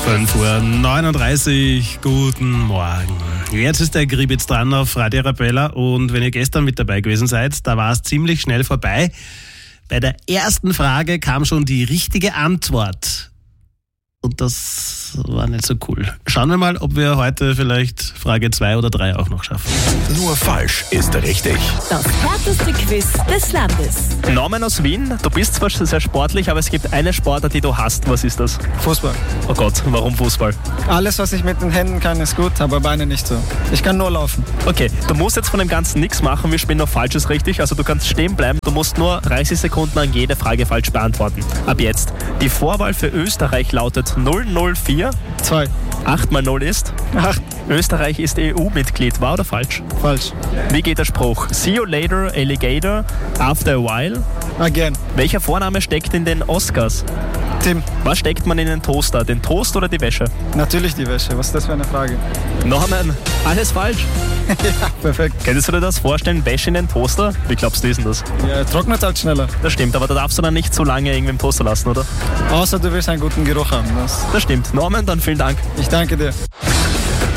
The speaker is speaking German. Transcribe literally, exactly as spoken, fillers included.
fünf Uhr neununddreißig, guten Morgen. Jetzt ist der Gribitz dran auf Radio Arabella und wenn ihr gestern mit dabei gewesen seid, da war es ziemlich schnell vorbei. Bei der ersten Frage kam schon die richtige Antwort. Und das war nicht so cool. Schauen wir mal, ob wir heute vielleicht Frage zwei oder drei auch noch schaffen. Nur falsch ist richtig. Das härteste Quiz des Landes. Norman aus Wien, du bist zwar sehr sportlich, aber es gibt eine Sportart, die du hast. Was ist das? Fußball. Oh Gott, warum Fußball? Alles, was ich mit den Händen kann, ist gut, aber Beine nicht so. Ich kann nur laufen. Okay, du musst jetzt von dem Ganzen nichts machen, wir spielen noch Falsches richtig, also du kannst stehen bleiben, du musst nur dreißig Sekunden an jede Frage falsch beantworten. Ab jetzt. Die Vorwahl für Österreich lautet null null vier. Zwei. acht mal null ist? Acht. Österreich ist E U-Mitglied, wahr oder falsch? Falsch. Wie geht der Spruch? See you later, alligator, after a while? Again. Welcher Vorname steckt in den Oscars? Tim. Was steckt man in den Toaster? Den Toast oder die Wäsche? Natürlich die Wäsche. Was ist das für eine Frage? Norman, alles falsch. Ja, perfekt. Könntest du dir das vorstellen, Wäsche in den Toaster? Wie glaubst du, ist denn das? Ja, trocknet halt schneller. Das stimmt, aber da darfst du dann nicht zu lange irgendwie im Toaster lassen, oder? Außer du willst einen guten Geruch haben. Das Das stimmt. Norman, dann vielen Dank. ich danke dir.